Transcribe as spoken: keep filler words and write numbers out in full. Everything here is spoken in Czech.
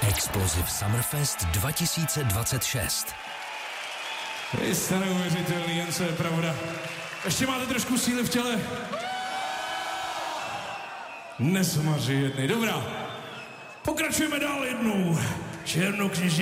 Explosive Summerfest dva tisíce dvacet šest. Vy jste neuvěřitelný, jen co je pravda. Ještě máte trošku síly v těle? Nesmaři jednej. Dobrá. Pokračujeme dál jednou. Černokněžně